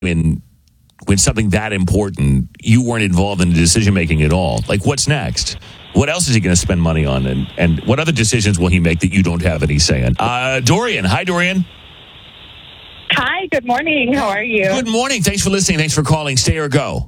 when something that important, you weren't involved in the decision making at all. Like, what's next? What else is he going to spend money on? And what other decisions will he make that you don't have any say in? Dorian. Hi, Dorian. Hi, good morning. How are you? Good morning. Thanks for listening. Thanks for calling. Stay or go?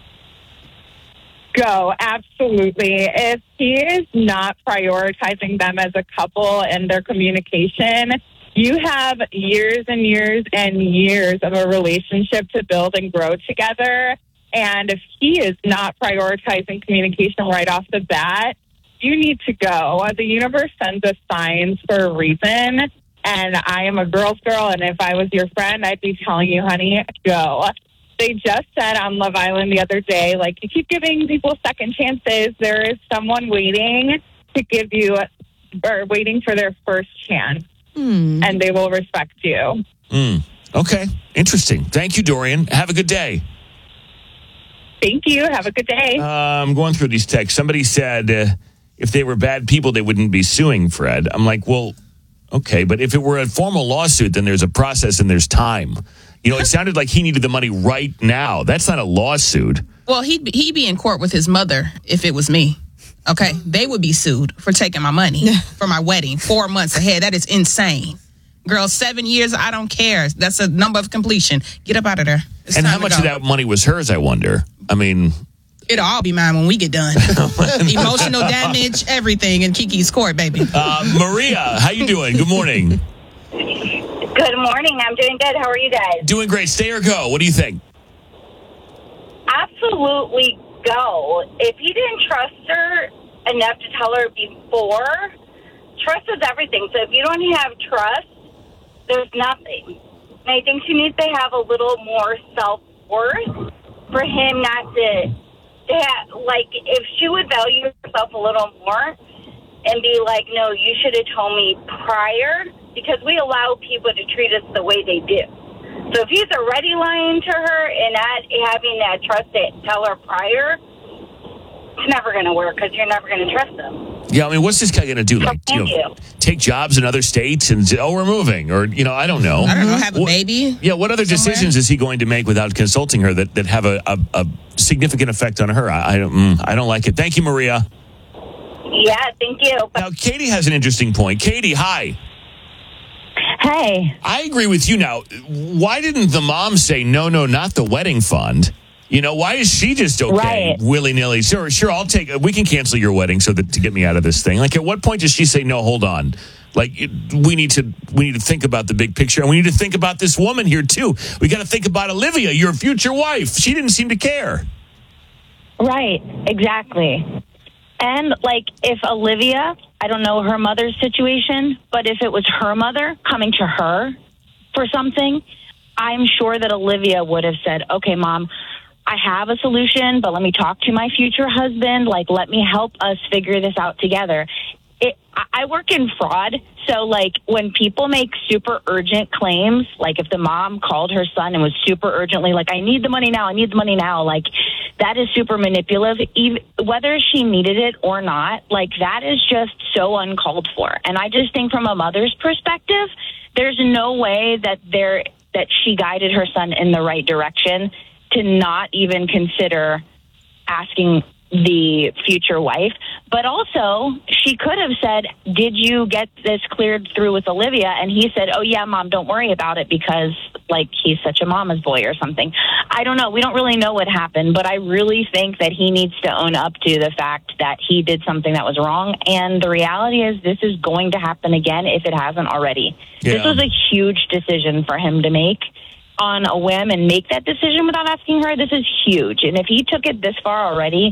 Go, absolutely. If he is not prioritizing them as a couple and their communication, you have years and years and years of a relationship to build and grow together. And if he is not prioritizing communication right off the bat, you need to go. The universe sends us signs for a reason. And I am a girl's girl. And if I was your friend, I'd be telling you, honey, go. They just said on Love Island the other day, like, you keep giving people second chances. There is someone waiting to give you, or waiting for their first chance. And they will respect you. Okay. Interesting. Thank you, Dorian. Have a good day. Thank you. Have a good day. I'm going through these texts. Somebody said if they were bad people, they wouldn't be suing Fred. I'm like, well, okay, but if it were a formal lawsuit, then there's a process and there's time. You know, it sounded like he needed the money right now. That's not a lawsuit. Well, he'd be in court with his mother if it was me. Okay, they would be sued for taking my money for my wedding 4 months ahead. That is insane. Girl, 7 years, I don't care. That's a number of completion. Get up out of there. And how much of that money was hers, I wonder? I mean, it'll all be mine when we get done. Emotional damage, everything in Kiki's court, baby. Maria, how you doing? Good morning. Good morning. I'm doing good. How are you guys? Doing great. Stay or go? What do you think? Absolutely go. If he didn't trust her enough to tell her before, trust is everything. So if you don't have trust, there's nothing. And I think she needs to have a little more self-worth for him not to have, like, if she would value herself a little more and be like, no, you should have told me prior, because we allow people to treat us the way they do. So if he's already lying to her and not having that trust to tell her prior, it's never going to work because you're never going to trust them. Yeah, I mean, what's this guy going to do? Like, take jobs in other states and say, oh, we're moving? Or, I don't know. I don't know, have a baby? Yeah, what other decisions is he going to make without consulting her that have a significant effect on her? I don't like it. Thank you, Maria. Yeah, thank you. Now, Katie has an interesting point. Katie, hi. Hey. I agree with you now. Why didn't the mom say, no, not the wedding fund? Why is she just okay, willy-nilly? Sure, I'll take it. We can cancel your wedding to get me out of this thing. Like, at what point does she say, no, hold on? Like, we need to think about the big picture, and we need to think about this woman here, too. We got to think about Olivia, your future wife. She didn't seem to care. Right, exactly. And, like, if Olivia, I don't know her mother's situation, but if it was her mother coming to her for something, I'm sure that Olivia would have said, okay, Mom, I have a solution, but let me talk to my future husband. Like, let me help us figure this out together. I work in fraud, so, like, when people make super urgent claims, like if the mom called her son and was super urgently like, I need the money now, like, that is super manipulative. Even, whether she needed it or not, like, that is just so uncalled for. And I just think from a mother's perspective, there's no way that she guided her son in the right direction to not even consider asking the future wife. But also, she could have said, did you get this cleared through with Olivia? And he said, oh, yeah, Mom, don't worry about it because, like, he's such a mama's boy or something. I don't know. We don't really know what happened, but I really think that he needs to own up to the fact that he did something that was wrong. And the reality is this is going to happen again if it hasn't already. Yeah. This was a huge decision for him to make on a whim and make that decision without asking her. This is huge. And if he took it this far already,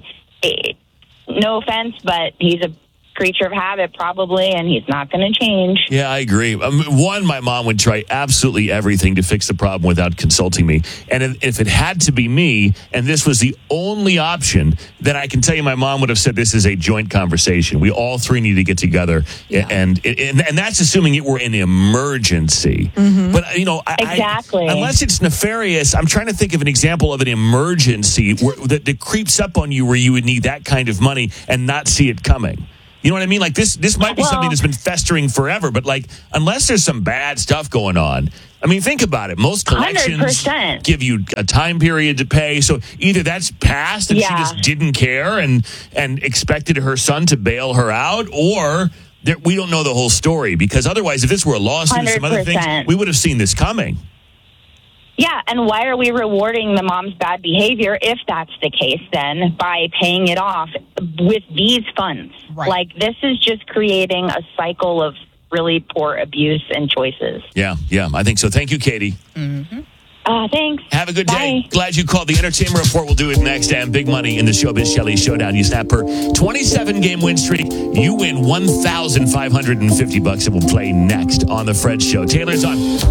no offense, but he's a creature of habit probably, and he's not going to change. Yeah, I agree. My mom would try absolutely everything to fix the problem without consulting me. And if it had to be me, and this was the only option, then I can tell you my mom would have said this is a joint conversation. We all three need to get together. Yeah. And that's assuming it were an emergency. Mm-hmm. But, exactly. Unless it's nefarious, I'm trying to think of an example of an emergency that creeps up on you where you would need that kind of money and not see it coming. You know what I mean? Like, this might be something that's been festering forever, but, like, unless there's some bad stuff going on, I mean, think about it. Most collections 100%. give you a time period to pay. So either that's passed and she just didn't care and expected her son to bail her out, or we don't know the whole story. Because otherwise, if this were a lawsuit and some other things, we would have seen this coming. Yeah, and why are we rewarding the mom's bad behavior if that's the case then by paying it off with these funds? Right. Like, this is just creating a cycle of really poor abuse and choices. Yeah, I think so. Thank you, Katie. Mm-hmm. Thanks. Have a good day. Bye. Glad you called. The Entertainment Report will do it next. And big money in the Showbiz Shelley Showdown. You snap her 27-game win streak. You win $1,550. It will play next on The Fred Show. Taylor's on.